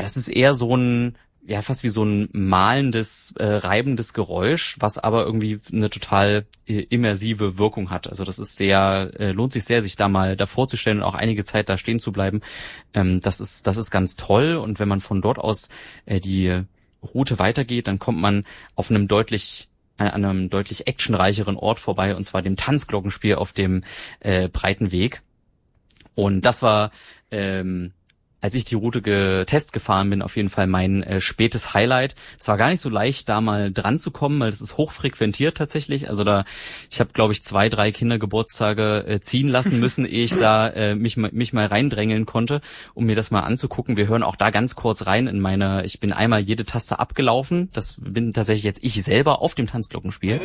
das ist eher so ein, ja, fast wie so ein malendes, reibendes Geräusch, was aber irgendwie eine total immersive Wirkung hat. Also das ist sehr, lohnt sich sehr, sich da mal davor zu stellen und auch einige Zeit da stehen zu bleiben. Das ist ganz toll. Und wenn man von dort aus die Route weitergeht, dann kommt man auf an einem deutlich actionreicheren Ort vorbei, und zwar dem Tanzglockenspiel auf dem Breiten Weg. Und das war, als ich die Route Test gefahren bin, auf jeden Fall mein spätes Highlight. Es war gar nicht so leicht, da mal dran zu kommen, weil es ist hochfrequentiert tatsächlich. Also ich habe, glaube ich, 2, 3 Kindergeburtstage ziehen lassen müssen, ehe ich da mich mal reindrängeln konnte, um mir das mal anzugucken. Wir hören auch da ganz kurz rein ich bin einmal jede Taste abgelaufen. Das bin tatsächlich jetzt ich selber auf dem Tanzglockenspiel.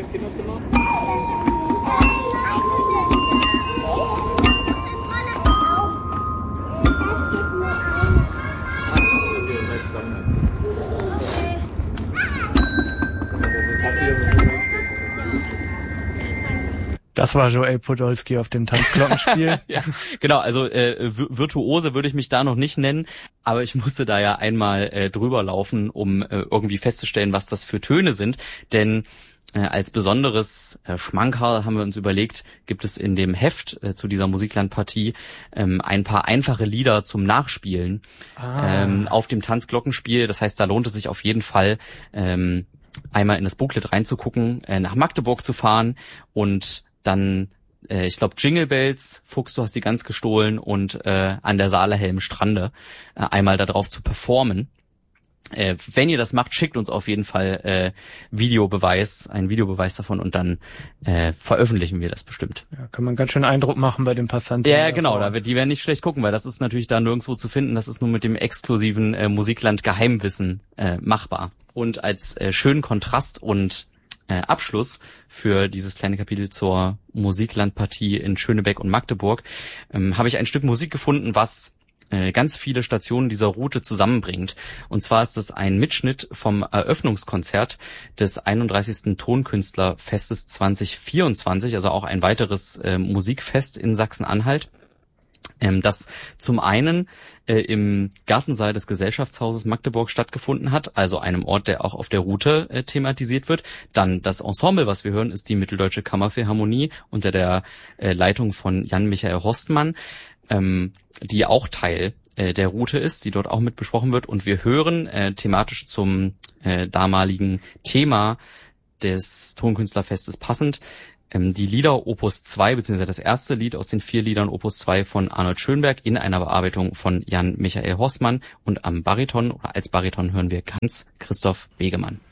Das war Joel Podolski auf dem Tanzglockenspiel. Ja, genau, also Virtuose würde ich mich da noch nicht nennen, aber ich musste da ja einmal drüber laufen, um irgendwie festzustellen, was das für Töne sind, denn als besonderes Schmankerl haben wir uns überlegt, gibt es in dem Heft zu dieser Musiklandpartie ein paar einfache Lieder zum Nachspielen auf dem Tanzglockenspiel. Das heißt, da lohnt es sich auf jeden Fall, einmal in das Booklet reinzugucken, nach Magdeburg zu fahren und dann, ich glaube, Jingle Bells, Fuchs, du hast die Gans gestohlen, und an der Saalehelm Strande einmal da drauf zu performen. Wenn ihr das macht, schickt uns auf jeden Fall einen Videobeweis davon, und dann veröffentlichen wir das bestimmt. Ja, kann man ganz schön Eindruck machen bei den Passanten. Ja, genau, die werden nicht schlecht gucken, weil das ist natürlich da nirgendwo zu finden. Das ist nur mit dem exklusiven Musikland Geheimwissen machbar. Und als schönen Kontrast und Abschluss für dieses kleine Kapitel zur Musiklandpartie in Schönebeck und Magdeburg habe ich ein Stück Musik gefunden, was ganz viele Stationen dieser Route zusammenbringt. Und zwar ist das ein Mitschnitt vom Eröffnungskonzert des 31. Tonkünstlerfestes 2024, also auch ein weiteres Musikfest in Sachsen-Anhalt, das zum einen im Gartensaal des Gesellschaftshauses Magdeburg stattgefunden hat, also einem Ort, der auch auf der Route thematisiert wird. Dann das Ensemble, was wir hören, ist die Mitteldeutsche Kammerphilharmonie unter der Leitung von Jan-Michael Horstmann, die auch Teil der Route ist, die dort auch mit besprochen wird. Und wir hören thematisch zum damaligen Thema des Tonkünstlerfestes passend die Lieder Opus 2, beziehungsweise das erste Lied aus den 4 Liedern Opus 2 von Arnold Schönberg in einer Bearbeitung von Jan-Michael Horstmann, und am Bariton oder als Bariton hören wir Hans Christoph Begemann.